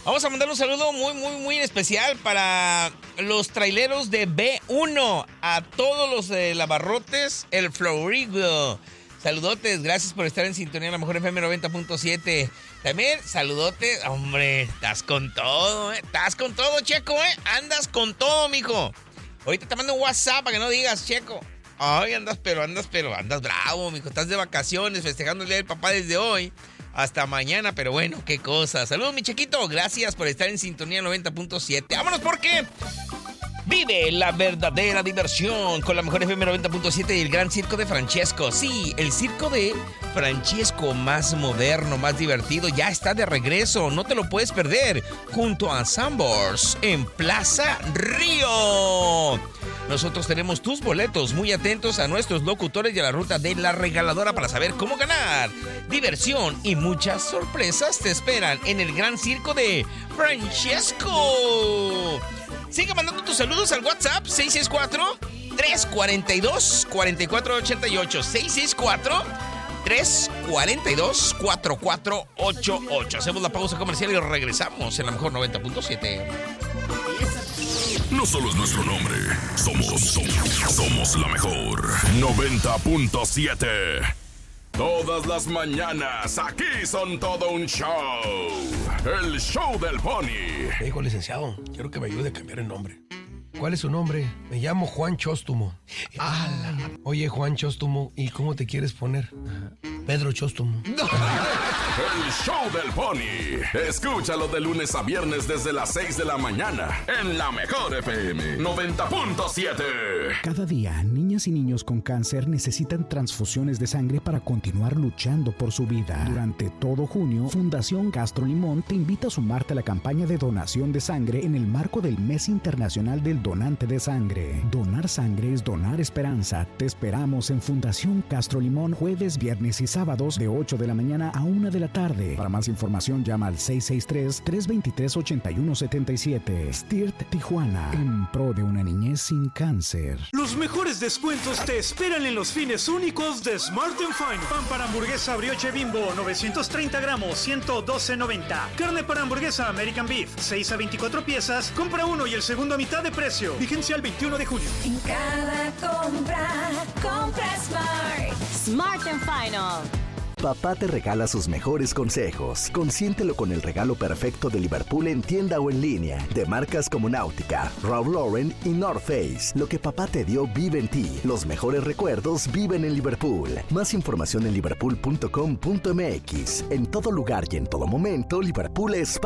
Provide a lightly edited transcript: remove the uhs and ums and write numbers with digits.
Vamos a mandar un saludo muy especial para los traileros de B1, a todos los de Lavarrotes, el Florigo. Saludotes, gracias por estar en sintonía en la mejor FM 90.7. También saludotes, hombre, estás con todo, estás con todo, Checo, andas con todo, mijo. Ahorita te mando un WhatsApp para que no digas, Checo. Ay, andas bravo, mijo. Estás de vacaciones, festejando el día del papá desde hoy hasta mañana, pero bueno, qué cosa. Saludos, mi Chequito, gracias por estar en sintonía 90.7. Vámonos porque vive la verdadera diversión con la mejor FM 90.7 y el Gran Circo de Francesco. Sí, el circo de Francesco, más moderno, más divertido, ya está de regreso. No te lo puedes perder, junto a Sambors en Plaza Río. Nosotros tenemos tus boletos, muy atentos a nuestros locutores y a la ruta de la regaladora para saber cómo ganar. Diversión y muchas sorpresas te esperan en el Gran Circo de Francesco. Sigue mandando tus saludos al WhatsApp 664-342-4488. 664-342-4488. Hacemos la pausa comercial y regresamos en la mejor 90.7. No solo es nuestro nombre, somos la mejor 90.7. Todas las mañanas aquí son todo un show. El show del Pony. Me dijo, licenciado, quiero que me ayude a cambiar el nombre. ¿Cuál es su nombre? Me llamo Juan Chóstomo. Oye, Juan Chóstomo, ¿y cómo te quieres poner? Pedro Chóstomo. El show del Pony. Escúchalo de lunes a viernes desde las 6 de la mañana en la mejor FM 90.7. Cada día, niñas y niños con cáncer necesitan transfusiones de sangre para continuar luchando por su vida. Durante todo junio, Fundación Castro Limón te invita a sumarte a la campaña de donación de sangre en el marco del Mes Internacional del Donante de Sangre. Donar sangre es donar esperanza. Te esperamos en Fundación Castro Limón jueves, viernes y sábados de 8 de la mañana a 1 de la tarde. Para más información llama al 663-323-8177. STIRT Tijuana, en pro de una niñez sin cáncer. Los mejores descuentos te esperan en los fines únicos de Smart & Final. Pan para hamburguesa brioche Bimbo, 930 gramos, 112.90. Carne para hamburguesa American Beef, 6 a 24 piezas. Compra uno y el segundo a mitad de precio. Vigencia el 21 de junio. En cada compra Smart. Smart & Final. Papá te regala sus mejores consejos. Consiéntelo con el regalo perfecto de Liverpool en tienda o en línea. De marcas como Náutica, Ralph Lauren y North Face. Lo que papá te dio vive en ti. Los mejores recuerdos viven en Liverpool. Más información en liverpool.com.mx. En todo lugar y en todo momento, Liverpool es